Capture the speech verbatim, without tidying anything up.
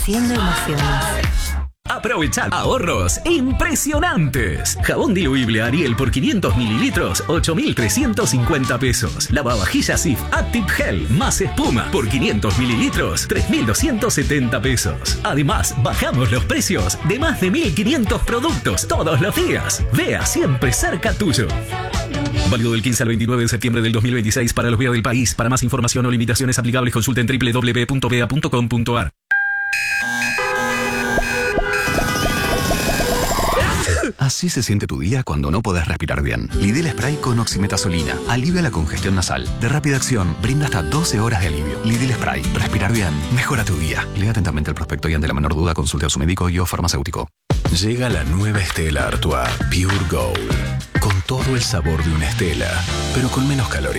Siendo emociones. Aprovechar ahorros impresionantes. Jabón diluible Ariel por quinientos mililitros, ocho mil trescientos cincuenta pesos. Lavavajillas Cif Active Gel más espuma por quinientos mililitros, tres mil doscientos setenta pesos. Además, bajamos los precios de más de mil quinientos productos todos los días. Vea siempre cerca tuyo. Válido del quince al veintinueve de septiembre del dos mil veintiséis para los V E A del país. Para más información o limitaciones aplicables, consulten doble u doble u doble u punto v e a punto com punto a r. Así se siente tu día cuando no podés respirar bien. Lidl Spray con oximetazolina. Alivia la congestión nasal. De rápida acción, brinda hasta doce horas de alivio. Lidl Spray. Respirar bien. Mejora tu día. Lea atentamente el prospecto y ante la menor duda consulte a su médico y o farmacéutico. Llega la nueva Stella Artois Pure Gold. Con todo el sabor de una Stella, pero con menos calorías.